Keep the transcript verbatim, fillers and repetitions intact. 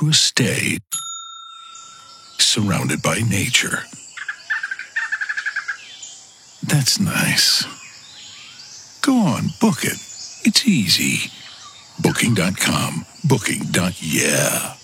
to a stay, surrounded by nature. That's nice. Go on, book it. It's easy. Booking dot com. Booking. Yeah.